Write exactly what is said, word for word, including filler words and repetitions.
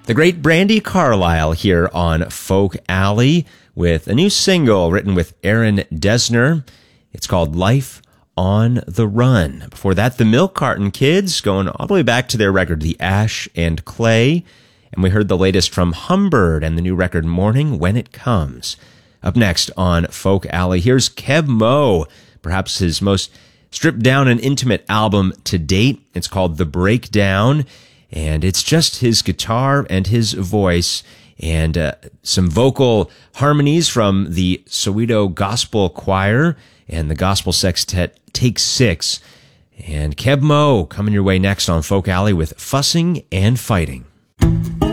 The great Brandi Carlile here on Folk Alley with a new single written with Aaron Dessner. It's called Life on the Run. Before that, the Milk Carton Kids, going all the way back to their record, The Ash and Clay. And we heard the latest from Humbird and the new record, Morning When It Comes. Up next on Folk Alley, here's Keb Mo, perhaps his most stripped down and intimate album to date. It's called The Breakdown, and it's just his guitar and his voice and uh, some vocal harmonies from the Soweto Gospel Choir and the Gospel Sextet Take Six. And Keb Mo coming your way next on Folk Alley with Fussing and Fighting.